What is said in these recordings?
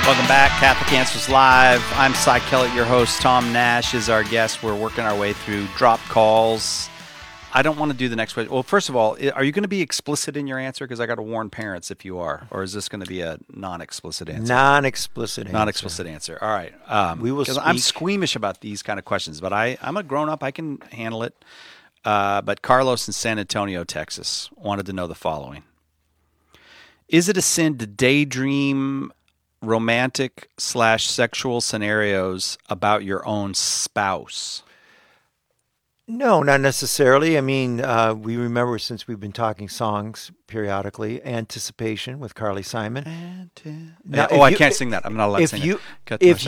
Welcome back, Catholic Answers Live. I'm Cy Kellett, your host. Tom Nash is our guest. We're working our way through drop calls. I don't want to do the next question. Well, first of all, are you going to be explicit in your answer? Because I got to warn parents if you are. Or is this going to be a non-explicit answer? Non-explicit answer. Non-explicit answer. All right. We will speak. I'm squeamish about these kind of questions, but I'm a grown-up. I can handle it. But Carlos in San Antonio, Texas, wanted to know the following. Is it a sin to daydream romantic/sexual scenarios about your own spouse? No, not necessarily. I mean, we remember, since we've been talking songs periodically, Anticipation with Carly Simon. Now, I can't sing that. I'm not allowed to sing it. If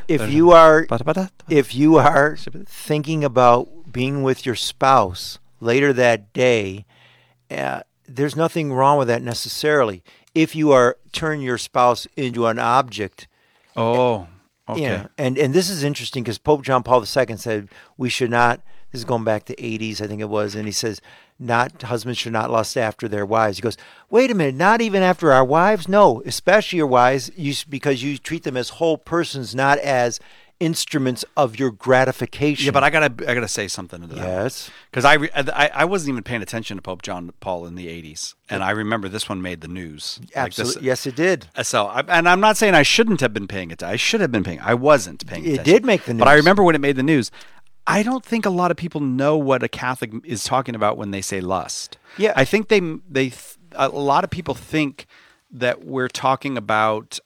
you are thinking about being with your spouse later that day, there's nothing wrong with that necessarily. If you turn your spouse into an object. Oh, okay. You know, and this is interesting because Pope John Paul II said we should not, this is going back to 80s, I think it was, and he says, husbands should not lust after their wives. He goes, wait a minute, not even after our wives? No, especially your wives, because you treat them as whole persons, not as instruments of your gratification. Yeah, but I gotta say something to that. Yes, because I wasn't even paying attention to Pope John Paul in the 80s, and I remember this one made the news. Absolutely, yes, it did. So, and I'm not saying I shouldn't have been paying attention. I should have been paying. I wasn't paying attention. It did make the news, but I remember when it made the news. I don't think a lot of people know what a Catholic is talking about when they say lust. Yeah, I think a lot of people think that we're talking about.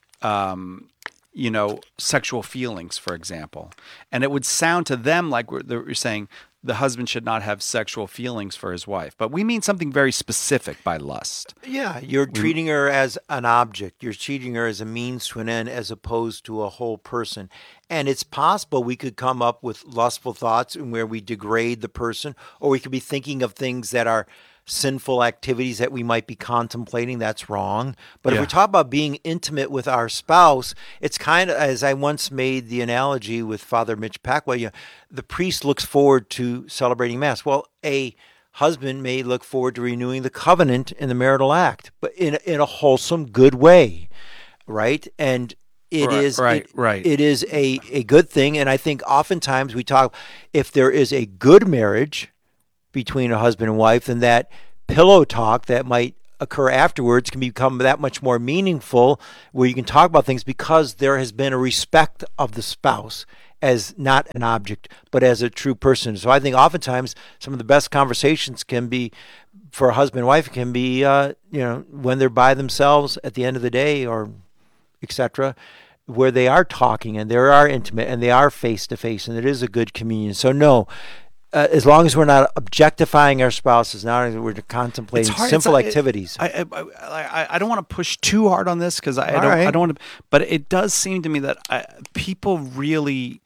Sexual feelings, for example. And it would sound to them like we're saying the husband should not have sexual feelings for his wife. But we mean something very specific by lust. Yeah, you're treating her as an object. You're treating her as a means to an end as opposed to a whole person. And it's possible we could come up with lustful thoughts in where we degrade the person, or we could be thinking of things that are sinful activities that we might be contemplating. That's wrong. But if we talk about being intimate with our spouse, it's kind of, as I once made the analogy with Father Mitch Packwell, the priest looks forward to celebrating Mass. Well, a husband may look forward to renewing the covenant in the marital act, but in a wholesome, good way, right? And it is a good thing. And I think oftentimes we talk, if there is a good marriage between a husband and wife, then that pillow talk that might occur afterwards can become that much more meaningful, where you can talk about things because there has been a respect of the spouse as not an object, but as a true person. So I think oftentimes some of the best conversations can be, for a husband and wife, can be, when they're by themselves at the end of the day, or etc., where they are talking and they are intimate and they are face to face, and it is a good communion. So no, as long as we're not objectifying our spouses, not we're contemplating sinful activities. I don't want to push too hard on this because I don't want to, but it does seem to me that people really,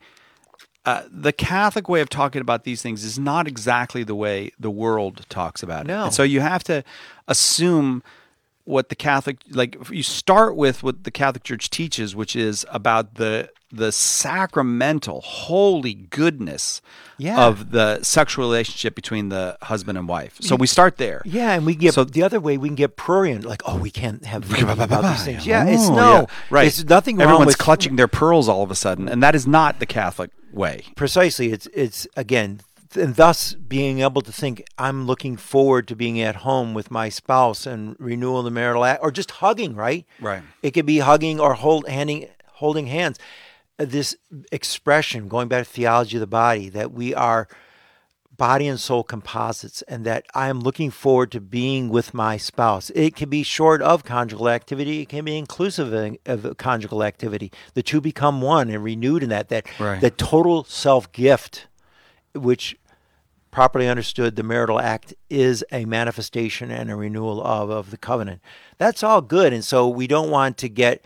the Catholic way of talking about these things is not exactly the way the world talks about it. No. And so you have to assume what the Catholic, you start with what the Catholic Church teaches, which is about the sacramental, holy goodness of the sexual relationship between the husband and wife. So we start there. Yeah, and we get the other way. We can get prurient, like, we can't have about these things. Yeah, it's right. It's nothing wrong. Everyone's clutching their pearls all of a sudden, and that is not the Catholic way. Precisely. It's again. And thus being able to think, I'm looking forward to being at home with my spouse and renewal of the marital act, or just hugging, right? Right. It could be hugging or holding hands. This expression, going back to theology of the body, that we are body and soul composites, and that I am looking forward to being with my spouse. It can be short of conjugal activity. It can be inclusive of conjugal activity. The two become one and renewed in that total self-gift, which, properly understood, the marital act is a manifestation and a renewal of the covenant. That's all good. And so we don't want to get,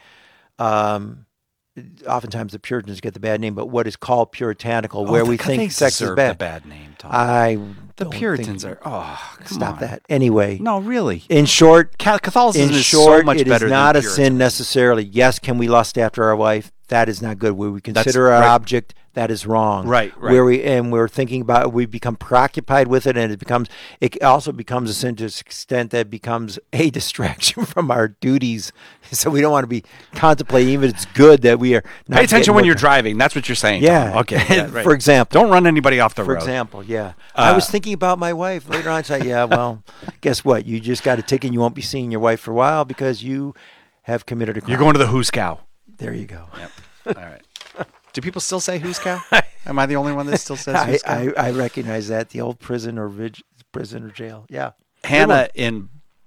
oftentimes the Puritans get the bad name, but what is called puritanical, where we think sex is bad. The bad name, Tom. I The don't Puritans think- are. Oh, come Stop on. that. Anyway, No, really. in short, Catholicism in is short, so much it better is not than a sin Puritanism. necessarily. Yes, can we lust after our wife? That is not good. Where we consider our right. object, that is wrong. Right. Where we're thinking about, we become preoccupied with it, and it also becomes a sin to the extent that it becomes a distraction from our duties. So we don't want to be contemplating, even if it's good that we are not Pay attention getting when more you're driving. That's what you're saying. Yeah. Tom. Okay. Yeah, right. For example. Don't run anybody off the For road. example, yeah. I was thinking about my wife later on. I said, yeah, well, guess what? You just got a ticket and you won't be seeing your wife for a while because you have committed a crime. You're going to the Who's Cow. There you go. Yep. All right. Do people still say Who's Cow? Am I the only one that still says Who's Cow? I recognize that. The old prison or jail. Yeah. Hannah in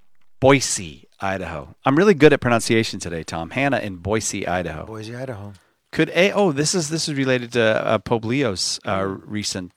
Boise, Idaho. I'm really good at pronunciation today, Tom. Hannah in Boise, Idaho. Boise, Idaho. This is related to Pope Leo's recent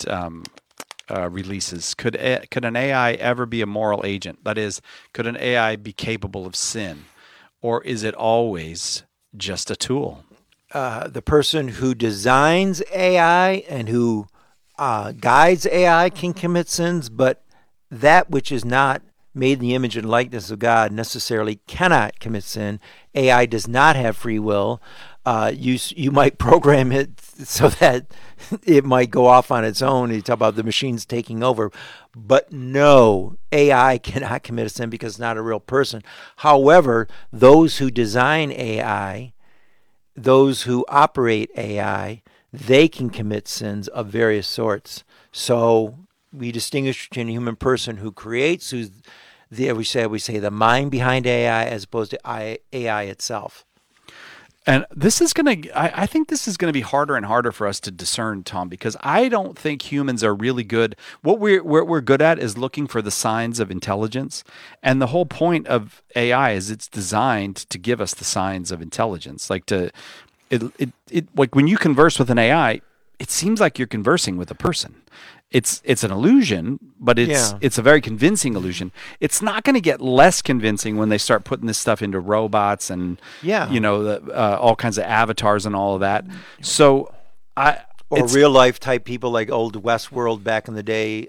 releases. Could an AI ever be a moral agent? That is, could an AI be capable of sin, or is it always just a tool? The person who designs AI and who guides AI can commit sins, but that which is not made in the image and likeness of God necessarily cannot commit sin. AI does not have free will. You might program it so that it might go off on its own. You talk about the machines taking over. But no, AI cannot commit a sin because it's not a real person. However, those who design AI, those who operate AI, they can commit sins of various sorts. So we distinguish between a human person who creates, we say the mind behind AI as opposed to AI itself. And this is I think this is going to be harder and harder for us to discern, Tom, because I don't think humans are really good. What we're good at is looking for the signs of intelligence. And the whole point of AI is it's designed to give us the signs of intelligence. Like like when you converse with an AI, it seems like you're conversing with a person. It's an illusion, but it's a very convincing illusion. It's not going to get less convincing when they start putting this stuff into robots and all kinds of avatars and all of that. So real life type people like old Westworld back in the day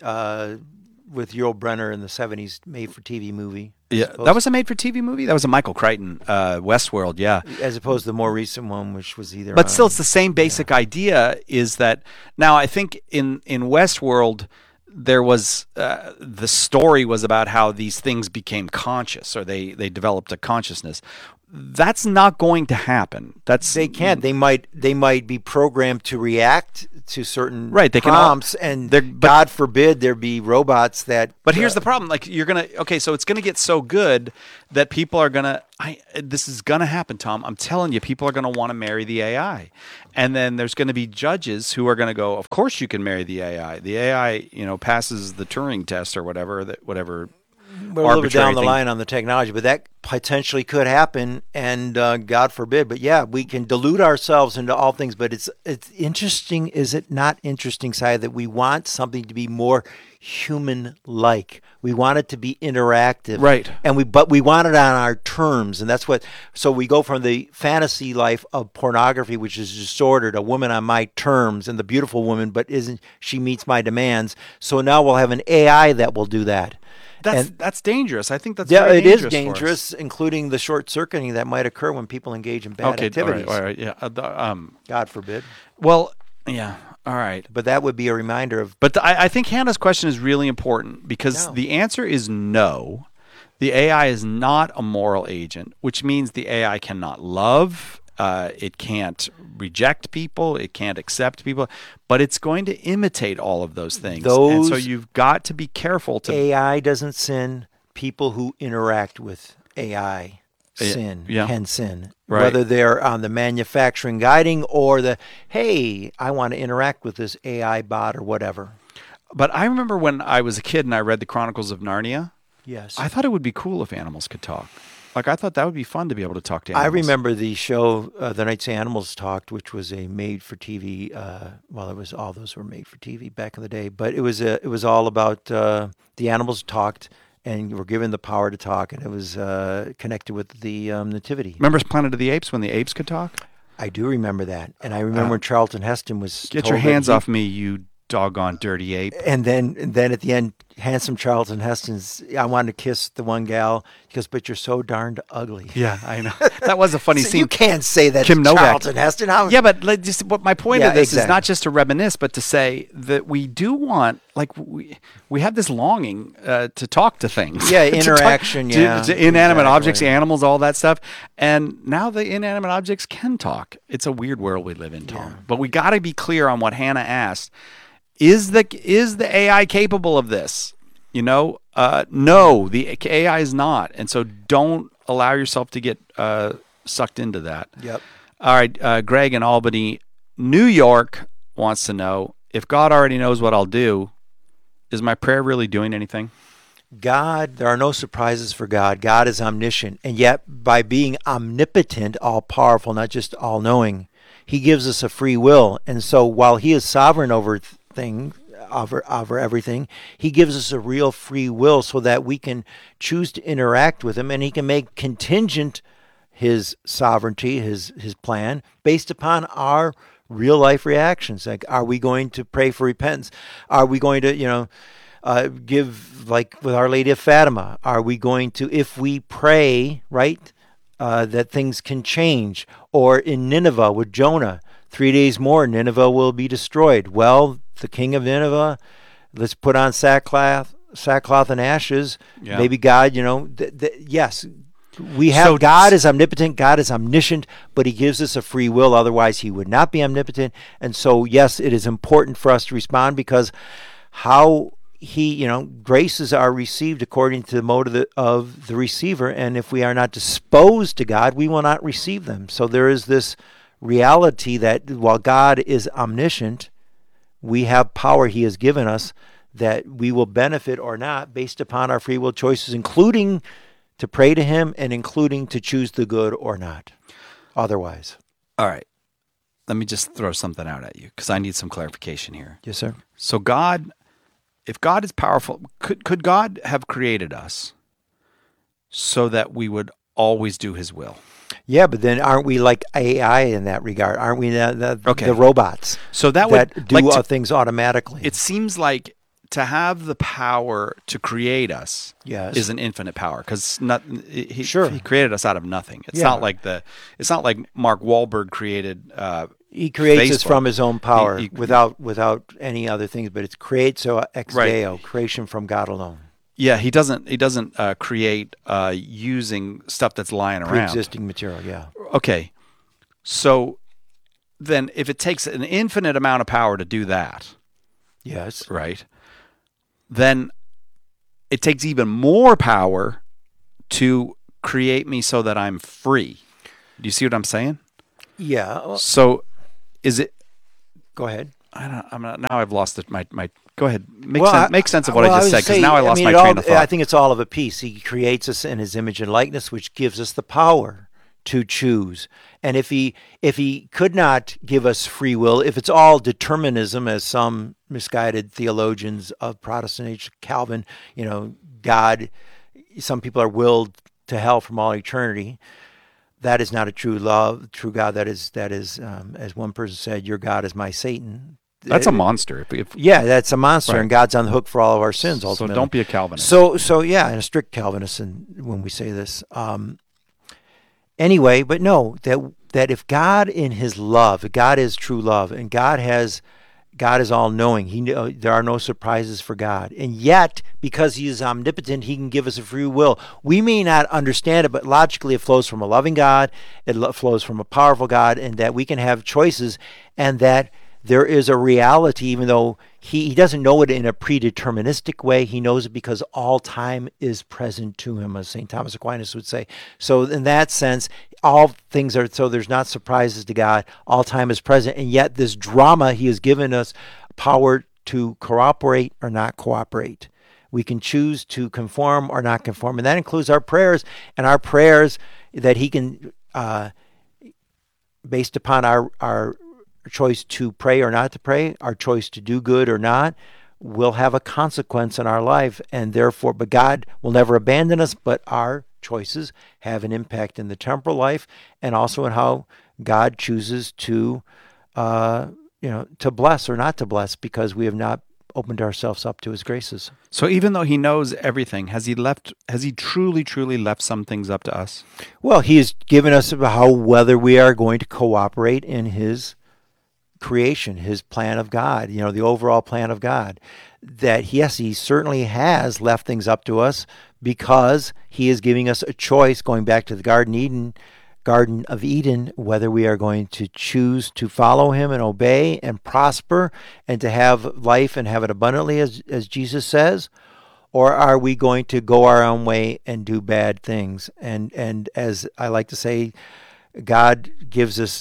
with Yul Brynner in the 70s, made for TV movie. Yeah, that was a made for TV movie. That was a Michael Crichton Westworld. Yeah, as opposed to the more recent one, which was either. But still, it's the same basic idea. Is that now? I think in Westworld there was the story was about how these things became conscious, or they developed a consciousness. That's not going to happen. They can't. They might be programmed to react to certain prompts, and God forbid there be robots that. But here's the problem: like so it's gonna get so good that people are gonna. This is gonna happen, Tom. I'm telling you, people are gonna want to marry the AI, and then there's gonna be judges who are gonna go, "Of course you can marry the AI. The AI, passes the Turing test or whatever whatever." We're a little bit down the line on the technology, but that potentially could happen, and God forbid. But yeah, we can delude ourselves into all things. But it's interesting, is it not interesting, Sai, that we want something to be more human-like. We want it to be interactive, right? But we want it on our terms, and that's what. So we go from the fantasy life of pornography, which is disordered, a woman on my terms, and the beautiful woman, but she meets my demands. So now we'll have an AI that will do that. That's dangerous. I think that's very dangerous. It is dangerous, including the short circuiting that might occur when people engage in bad activities. All right, yeah. God forbid. Well, yeah. All right. But that would be a reminder of. But I think Hannah's question is really important because the answer is no. The AI is not a moral agent, which means the AI cannot love. It can't reject people. It can't accept people, but it's going to imitate all of those things. And so you've got to be careful to. AI doesn't sin. People who interact with AI can sin. Right. Whether they're on the manufacturing guiding or hey, I want to interact with this AI bot or whatever. But I remember when I was a kid and I read the Chronicles of Narnia. Yes. I thought it would be cool if animals could talk. Like, I thought that would be fun to be able to talk to animals. I remember the show, The Nights the Animals Talked, which was a made-for-TV, all those were made-for-TV back in the day, but it was all about the animals talked and were given the power to talk, and it was connected with the nativity. Remember Planet of the Apes when the apes could talk? I do remember that, and I remember when Charlton Heston was Get your hands off me, you doggone dirty ape. And then at the end, handsome Charlton Heston's, I wanted to kiss the one gal. He goes, but you're so darned ugly. Yeah, I know. That was a funny So scene. you can't say that Kim to Novak. Charlton Heston. How? Yeah, but just what my point Yeah, of this is exactly. not just to reminisce, but to say that we do want, like, we have this longing to talk to things. Yeah, To talk- interaction, to- yeah, to inanimate exactly. objects, animals, all that stuff. And now the inanimate objects can talk. It's a weird world we live in, Tom. But we got to be clear on what Hannah asked. Is the AI capable of this? No, the AI is not. And so don't allow yourself to get sucked into that. Yep. All right, Greg in Albany, New York wants to know, if God already knows what I'll do, is my prayer really doing anything? God, there are no surprises for God. God is omniscient. And yet, by being omnipotent, all-powerful, not just all-knowing, he gives us a free will. And so while he is sovereign over over everything, he gives us a real free will so that we can choose to interact with him, and he can make contingent his sovereignty, his plan, based upon our real life reactions. Like, are we going to pray for repentance? Are we going to, give, like with Our Lady of Fatima? Are we going to, if we pray, right, that things can change? Or in Nineveh with Jonah, 3 days more, Nineveh will be destroyed. Well, the king of Nineveh, let's put on sackcloth and ashes. Yeah. Maybe God, yes. We have So- God is omnipotent, God is omniscient, but he gives us a free will. Otherwise, he would not be omnipotent. And so, yes, it is important for us to respond, because how graces are received according to the mode of the receiver. And if we are not disposed to God, we will not receive them. So there is this reality that while God is omniscient, we have power he has given us that we will benefit or not based upon our free will choices, including to pray to him and including to choose the good or not otherwise. All right. Let me just throw something out at you because I need some clarification here. Yes, sir. So if God is powerful, could God have created us so that we would always do his will? Yeah, but then aren't we like AI in that regard? Aren't we the robots So that that would do things automatically? It seems like to have the power to create us Yes. is an infinite power, because he Sure. he created us out of nothing. It's Yeah. not like Mark Wahlberg created. He creates us Facebook. from his own power He- without any other things, but it's creatio ex Right. deo, creation from God alone, Yeah, he doesn't create using stuff that's lying around. pre-existing material. Yeah. Okay, so then if it takes an infinite amount of power to do that, Yes. right? Then it takes even more power to create me so that I'm free. Do you see what I'm saying? Yeah. Well, So is it? go ahead. I'm not. Now I've lost it. My. Go ahead. Well, Make sense of what I just would said, because say, now I lost my it train of thought. I think it's all of a piece. He creates us in his image and likeness, which gives us the power to choose. And if he could not give us free will, if it's all determinism, as some misguided theologians of Protestant age, Calvin, God, some people are willed to hell from all eternity. That is not a true God. That is, as one person said, your God is my Satan. That's a monster. Yeah, that's a monster, Right. and God's on the hook for all of our sins. So Ultimately, don't be a Calvinist. So yeah, and a strict Calvinist, when we say this. Anyway, but no, that if God in His love, God is true love, and God is all knowing. There are no surprises for God, and yet because He is omnipotent, He can give us a free will. We may not understand it, but logically, it flows from a loving God. It flows from a powerful God, and that we can have choices, and that there is a reality, even though he doesn't know it in a predeterministic way. He knows it because all time is present to him, as St. Thomas Aquinas would say. So in that sense, all things are, so there's not surprises to God. All time is present. And yet this drama, he has given us power to cooperate or not cooperate. We can choose to conform or not conform. And that includes our prayers, and our prayers that he can, based upon our choice to pray or not to pray, our choice to do good or not, will have a consequence in our life. And therefore, but God will never abandon us, but our choices have an impact in the temporal life and also in how God chooses to to bless or not to bless because we have not opened ourselves up to his graces. So even though he knows everything, has he truly, truly left some things up to us? Well, he has given us whether we are going to cooperate in his creation, his plan of God, the overall plan of God. That, yes, he certainly has left things up to us because he is giving us a choice, going back to the Garden of Eden, whether we are going to choose to follow him and obey and prosper and to have life and have it abundantly, as Jesus says, or are we going to go our own way and do bad things? And as I like to say, God gives us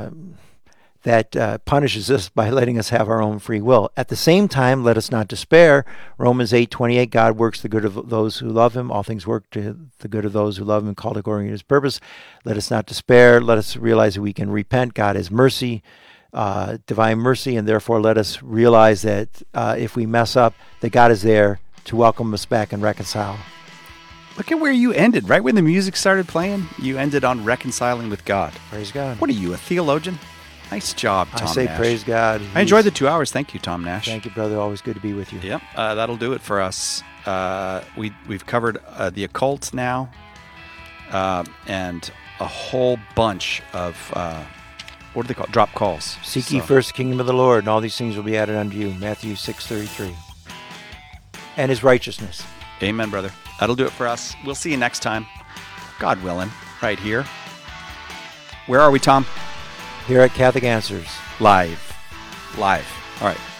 punishes us by letting us have our own free will. At the same time, let us not despair. Romans 8:28, God works the good of those who love him. All things work to the good of those who love him, called according to his purpose. Let us not despair. Let us realize that we can repent. God is mercy, divine mercy, and therefore let us realize that if we mess up, that God is there to welcome us back and reconcile. Look at where you ended, right when the music started playing. You ended on reconciling with God. Praise God. What are you, a theologian? Nice job, Tom I say Nash. Praise God. I enjoyed the 2 hours. Thank you, Tom Nash. Thank you, brother. Always good to be with you. Yep, that'll do it for us. We've covered the occult now, and a whole bunch of what do they call it? Drop calls. Seek ye first the kingdom of the Lord, and all these things will be added unto you. Matthew 6:33. And his righteousness. Amen, brother. That'll do it for us. We'll see you next time, God willing, right here. Where are we, Tom? Here at Catholic Answers. Live. All right.